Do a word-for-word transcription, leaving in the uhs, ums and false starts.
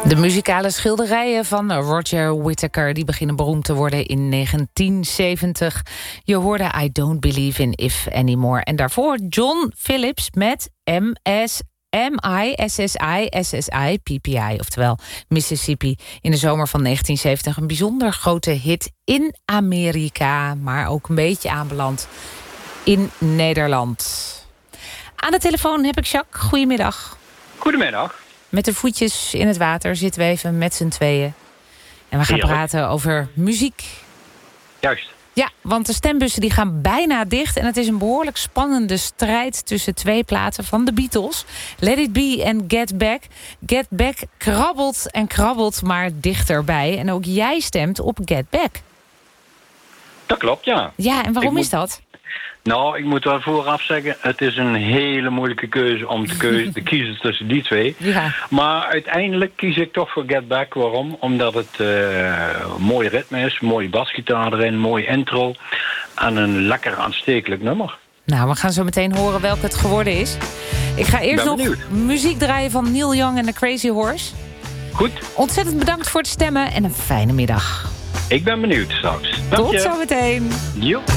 De muzikale schilderijen van Roger Whittaker die beginnen beroemd te worden in negentien zeventig. Je hoorde I Don't Believe in If Anymore. En daarvoor John Phillips met M S M I S S I S S I P P I, oftewel Mississippi. In de zomer van negentien zeventig een bijzonder grote hit in Amerika, maar ook een beetje aanbeland in Nederland. Aan de telefoon heb ik Jacques. Goedemiddag. Goedemiddag. Met de voetjes in het water zitten we even met z'n tweeën. En we gaan Heerlijk. praten over muziek. Juist. Ja, want de stembussen die gaan bijna dicht. En het is een behoorlijk spannende strijd tussen twee platen van de Beatles. Let It Be en Get Back. Get Back krabbelt en krabbelt maar dichterbij. En ook jij stemt op Get Back. Dat klopt, ja. Ja, en waarom Ik is dat? Nou, ik moet wel vooraf zeggen, het is een hele moeilijke keuze om te, keuze, te kiezen tussen die twee. Ja. Maar uiteindelijk kies ik toch voor Get Back. Waarom? Omdat het uh, een mooi ritme is, mooie basgitaar erin, mooi intro en een lekker aanstekelijk nummer. Nou, we gaan zo meteen horen welke het geworden is. Ik ga eerst Ben nog benieuwd. muziek draaien van Neil Young en The Crazy Horse. Goed, Ontzettend bedankt voor het stemmen en een fijne middag. ik ben benieuwd straks. Dank Tot je. zometeen. Jo.